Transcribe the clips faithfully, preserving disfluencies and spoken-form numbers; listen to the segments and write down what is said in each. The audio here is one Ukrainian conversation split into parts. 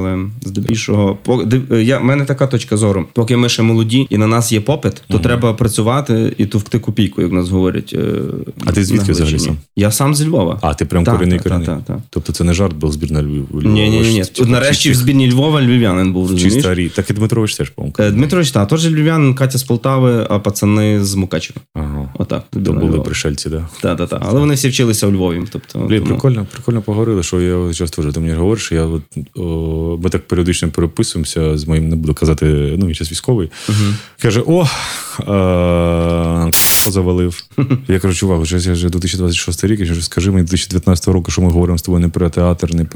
але здебільшого... Я, в мене така точка зору. Поки ми ще молоді і на нас є попит, то угу. треба працювати і товкти копійку, як нас говорять. А ти звідки взагалі сам? Я сам зі Львова. А, ти прям корінний корінний? Так, так. Тобто це не жарт був збірна Львова? Ні, ні, ні. Нарешті в збірній Львова львів'янин був, розумієш? Чиста рі. Так і Дмитрович теж, по-моєму. Дмитрович, так. Теж львів'янин, Катя з Полтави, а пацани з Мукачева. Ага. Отак. То були пришельці, так? Так, так, так. Але вони всі вчилися у Львові. Тобто, Блін, тому... прикольно, прикольно поговорили, що я часто вже, ти мені говориш, що я от, о, ми так періодично переписуємося з моїм, не буду казати, ну, він час військовий. Угу. Каже, о, а, завалив. Я кажу, чувак, вже я дві тисячі двадцять шостий рік, я кажу, скажи мені дві тисячі дев'ятнадцятого року, що ми говоримо з тобою не про театр, не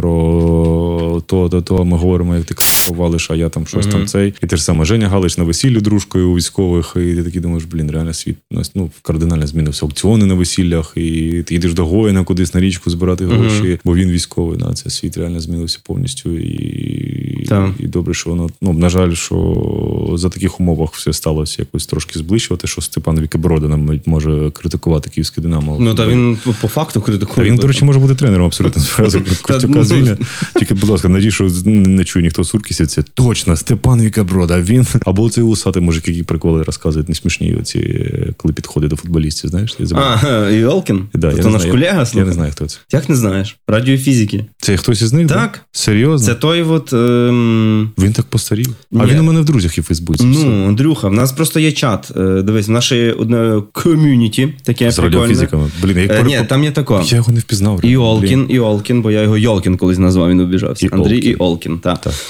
про то, то, то, ми говоримо, як ти валиш, а я там щось угу. там цей. І те ж саме, Женя Галич на весіллі дружкою у військових, і ти такий думаєш, блін, реально світ, ну, кардинально змінився. Аукціони на весіллях, і ти їдеш до Гоїна кудись на річку збирати гроші, угу. бо він військовий, на це світ реально змінився повністю. І, і добре, що воно, ну, на жаль, що за таких умовах все сталося якось трошки зближувати, що Степан Вікеброда нам може критикувати Київське Динамо. Ну, та він по факту критикує. Та він, до речі, може бути тренером абсолютно зразу. Костюка звільня. Тільки, будь ласка, надій, що не чує ніхто Суркісів, це точно Степан Вікеброда, він. Або цей усатий мужик, які приколи розказують несмішні оці, коли підходить до футболістів, знаєш? А, Іолкін? Да, це наш колега? Я не знаю, хто це. Як не знаєш? Радіофізики. Це хтось із них? Так. Да? Серйозно? Це той от... Ем... Він так постарів? Ні. А він у мене в друзях і в Фейсбуці. Ну, все. Андрюха, в нас просто є чат. Дивись, в нашій одне ком'юніті, таке з прикольне. З радіофізиками. Блін, як е, Ні, там є тако. Я його не впізнав. Іолкін, Іолкін, бо я його Йолкін колись назвав, він обіжався. І Андрій Іолкін, так. так.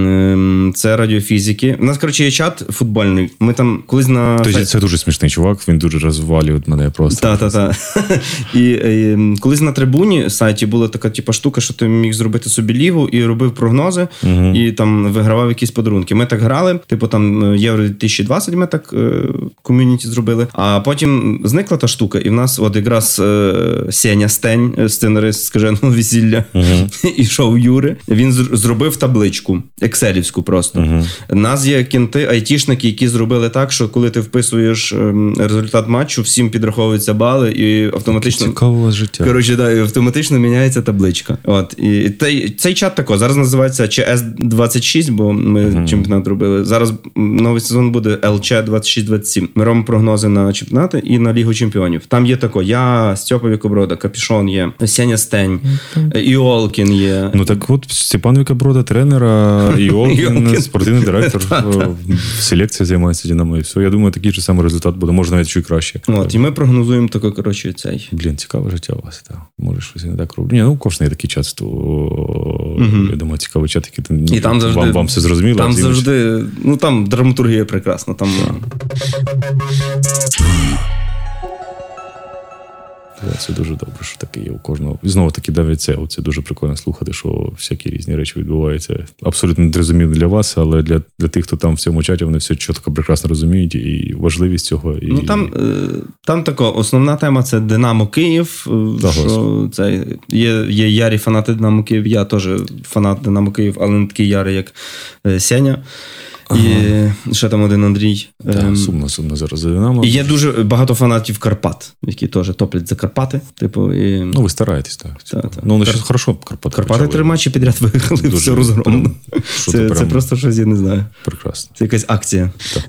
Це радіофізики. У нас, коротше, є чат футбольний. Ми там колись на... Тобто це дуже смішний чувак, він дуже розвалює мене просто. Так, так, так. І, і колись на трибуні сайті була така типу, штука, що ти міг зробити собі лігу і робив прогнози, угу. і там вигравав якісь подарунки. Ми так грали, типу там Євро дві тисячі двадцять ми так ком'юніті зробили, а потім зникла та штука, і в нас от якраз Сеня Стень, сценарист «Скаженого весілля», угу. ішов Юри, він зробив табличку, екселівську просто. Угу. У нас є кінти, айтішники, які зробили так, що коли ти вписуєш результат матчу, всім підраховуються бали і автоматично... Цікаве життя. Коротше, да, і автоматично міняється табличка. От. І цей, цей чат тако, зараз називається Ч С двадцять шість, бо ми угу. чемпіонат робили. Зараз новий сезон буде Л Ч двадцять шість двадцять сім. Ми робимо прогнози на чемпіонати і на Лігу чемпіонів. Там є тако, я, Стьопа Вікеброда, Капішон є, Сеня Стень, Іолкін є. Ну так от, Степан Вікеброда тренера, Іолкін спортивний директор, в селекції займається Динамо і все. Я думаю, такий же самий результат буде, може навіть чуть краще. От, і ми прогнозуємо тако, коротше, цей. Блін, цікаве життя у вас, так. Може, щось не так роблю. Ні, ну, кожен є такий чат, то, угу. я думаю, цікавий чат, який там, і там завжди, вам, вам все зрозуміло. Там завжди, ну, там драматургія прекрасна, там... Це дуже добре, що таке є у кожного. І знову таки, навіть це, це дуже прикольно слухати, що всякі різні речі відбуваються. Абсолютно незрозуміло для вас, але для, для тих, хто там в цьому чаті, вони все чітко, прекрасно розуміють і важливість цього. І... Ну там, там тако, основна тема – це Динамо Київ. Да, що це, є, є ярі фанати Динамо Київ, я теж фанат Динамо Київ, але не такий ярий, як Сеня. Ага. І ще там один Андрій. Так, сумно, сумно зараз за Динамо. І є дуже багато фанатів Карпат, які теж топлять за Карпати. Типу, і... Ну, ви стараєтесь, так. так, так. Ну, вони Кар... ще хорошо Карпати Карпати почали. три матчі підряд виграли, дуже все розгромно. Це, прям... це просто щось, я не знаю. Прекрасно. Це якась акція. Так.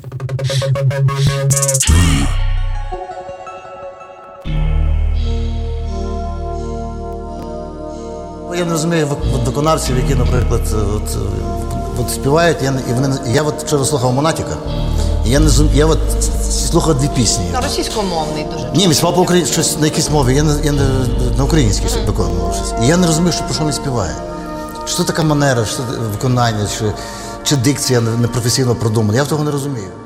Я не розумію виконавців, які, наприклад, от, от співають, я, і вони, я от вчора слухав Монатіка, і я, не, я от слухав дві пісні. На російськомовний дуже. Ні, він співав по українськи, щось на якійсь мові, я, не, я не, на українській mm. виконував щось. І я не розумію, що, про що він співає. Що така манера, що виконання, що, чи дикція непрофесійно продумана, я в того не розумію.